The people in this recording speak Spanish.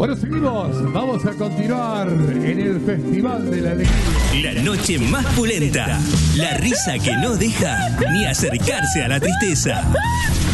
Bueno, seguimos. Vamos a continuar en el Festival de la Alegría. La noche más pulenta. La risa que no deja ni acercarse a la tristeza.